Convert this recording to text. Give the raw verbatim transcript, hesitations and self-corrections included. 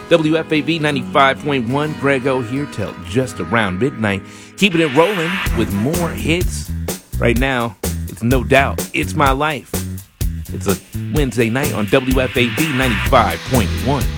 W F A B ninety-five point one, Grego here till just around midnight. Keeping it rolling with more hits. Right now, it's No Doubt, It's My Life. It's a Wednesday night on W F A B ninety-five point one.